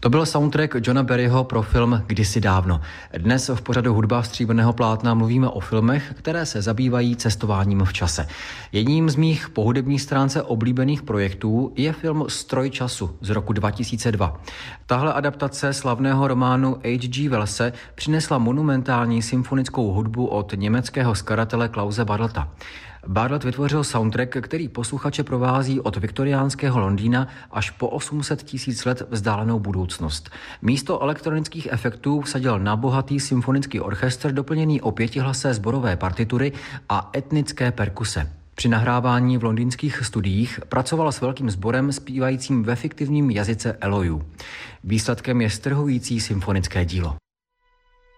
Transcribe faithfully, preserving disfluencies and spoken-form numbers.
To byl soundtrack Johna Barryho pro film Kdysi dávno. Dnes v pořadu Hudba stříbrného plátna mluvíme o filmech, které se zabývají cestováním v čase. Jedním z mých po hudební stránce oblíbených projektů je film Stroj času z roku dva tisíce dva. Tahle adaptace slavného románu H G Wellse přinesla monumentální symfonickou hudbu od německého skladatele Klause Bartleta. Bartlett vytvořil soundtrack, který posluchače provází od viktoriánského Londýna až po osm set tisíc let vzdálenou budoucnost. Místo elektronických efektů vsadil na bohatý symfonický orchestr doplněný o pětihlasé sborové partitury a etnické perkuse. Při nahrávání v londýnských studiích pracoval s velkým sborem zpívajícím ve fiktivním jazyce Elojů. Výsledkem je strhující symfonické dílo.